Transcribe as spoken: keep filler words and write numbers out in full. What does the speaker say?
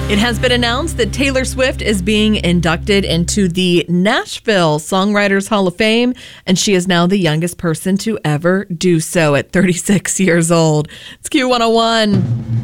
It has been announced that Taylor Swift is being inducted into the Nashville Songwriters Hall of Fame, and she is now the youngest person to ever do so at thirty-six years old. It's Q one oh one.